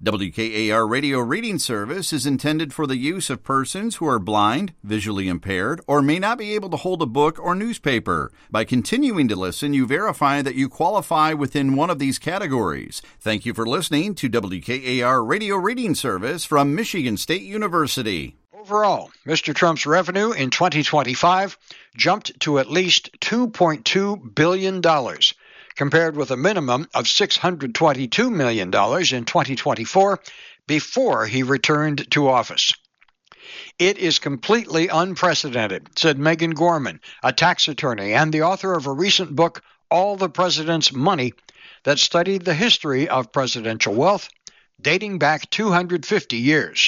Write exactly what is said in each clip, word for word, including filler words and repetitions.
W K A R Radio Reading Service is intended for the use of persons who are blind, visually impaired, or may not be able to hold a book or newspaper. By continuing to listen, you verify that you qualify within one of these categories. Thank you for listening to W K A R Radio Reading Service from Michigan State University. Overall, Mister Trump's revenue in twenty twenty-five jumped to at least two point two billion dollars. Compared with a minimum of six hundred twenty-two million dollars in twenty twenty-four before he returned to office. It is completely unprecedented, said Megan Gorman, a tax attorney and the author of a recent book, All the President's Money, that studied the history of presidential wealth dating back two hundred fifty years.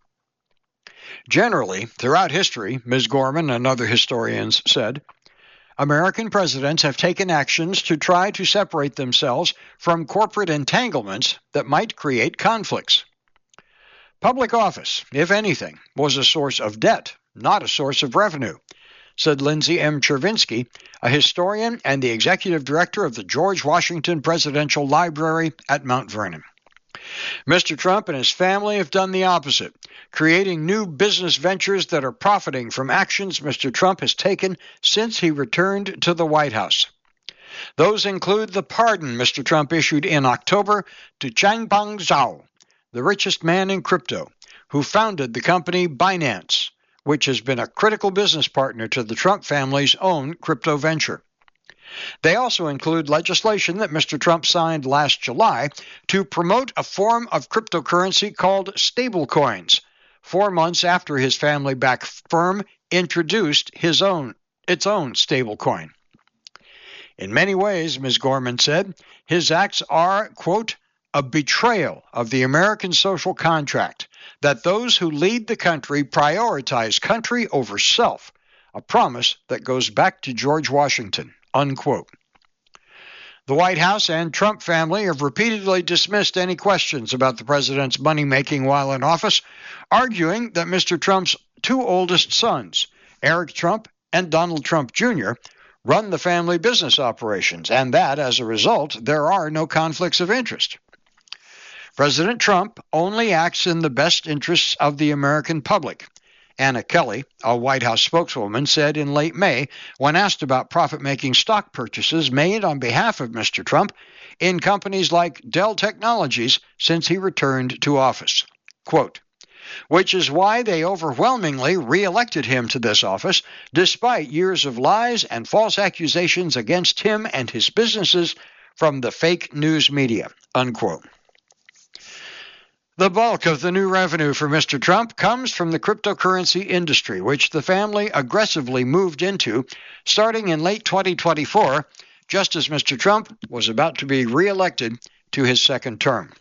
Generally, throughout history, Miz Gorman and other historians said, American presidents have taken actions to try to separate themselves from corporate entanglements that might create conflicts. Public office, if anything, was a source of debt, not a source of revenue, said Lindsay M. Chervinsky, a historian and the executive director of the George Washington Presidential Library at Mount Vernon. Mister Trump and his family have done the opposite, creating new business ventures that are profiting from actions Mister Trump has taken since he returned to the White House. Those include the pardon Mister Trump issued in October to Changpeng Zhao, the richest man in crypto, who founded the company Binance, which has been a critical business partner to the Trump family's own crypto venture. They also include legislation that Mister Trump signed last July to promote a form of cryptocurrency called stablecoins, four months after his family-backed firm introduced his own, its own stablecoin. In many ways, Miz Gorman said, his acts are, quote, a betrayal of the American social contract, that those who lead the country prioritize country over self, a promise that goes back to George Washington. Unquote. The White House and Trump family have repeatedly dismissed any questions about the president's money-making while in office, arguing that Mister Trump's two oldest sons, Eric Trump and Donald Trump Junior, run the family business operations, and that, as a result, there are no conflicts of interest. President Trump only acts in the best interests of the American public, Anna Kelly, a White House spokeswoman, said in late May when asked about profit-making stock purchases made on behalf of Mister Trump in companies like Dell Technologies since he returned to office. Quote, which is why they overwhelmingly re-elected him to this office, despite years of lies and false accusations against him and his businesses from the fake news media. Unquote. The bulk of the new revenue for Mister Trump comes from the cryptocurrency industry, which the family aggressively moved into starting in late twenty twenty-four, just as Mister Trump was about to be re-elected to his second term.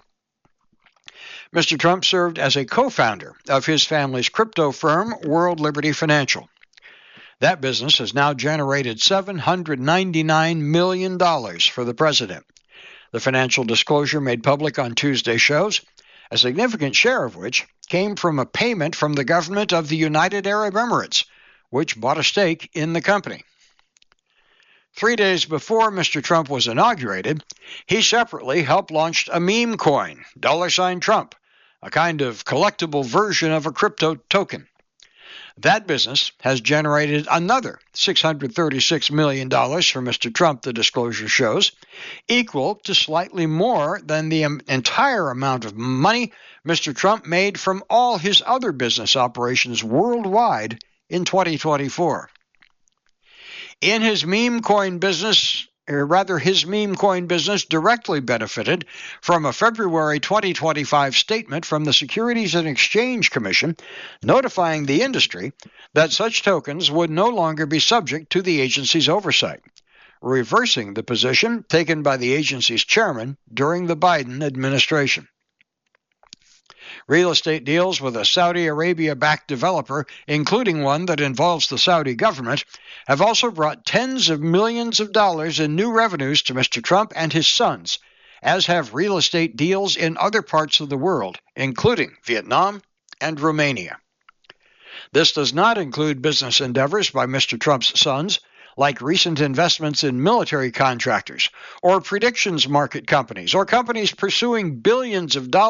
Mister Trump served as a co-founder of his family's crypto firm, World Liberty Financial. That business has now generated seven hundred ninety-nine million dollars for the president. The financial disclosure made public on Tuesday shows a significant share of which came from a payment from the government of the United Arab Emirates, which bought a stake in the company. Three days before Mister Trump was inaugurated, he separately helped launch a meme coin, dollar sign Trump, a kind of collectible version of a crypto token. That business has generated another six hundred thirty-six million dollars for Mister Trump, the disclosure shows, equal to slightly more than the entire amount of money Mister Trump made from all his other business operations worldwide in twenty twenty-four. In his meme coin business, or rather his meme coin business directly benefited from a February twenty twenty-five statement from the Securities and Exchange Commission notifying the industry that such tokens would no longer be subject to the agency's oversight, reversing the position taken by the agency's chairman during the Biden administration. Real estate deals with a Saudi Arabia-backed developer, including one that involves the Saudi government, have also brought tens of millions of dollars in new revenues to Mister Trump and his sons, as have real estate deals in other parts of the world, including Vietnam and Romania. This does not include business endeavors by Mister Trump's sons, like recent investments in military contractors, or predictions market companies, or companies pursuing billions of dollars